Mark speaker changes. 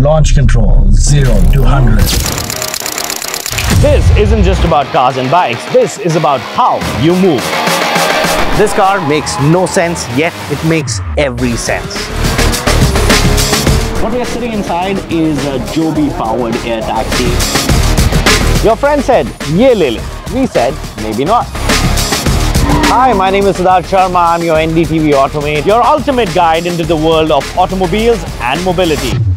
Speaker 1: Launch control, 0 to 100.
Speaker 2: This isn't just about cars and bikes, this is about how you move. This car makes no sense, yet it makes every sense. What we are sitting inside is a Joby powered air taxi. Your friend said, "Ye le le." We said, maybe not. Hi, my name is Siddharth Sharma. I'm your NDTV Automate, your ultimate guide into the world of automobiles and mobility.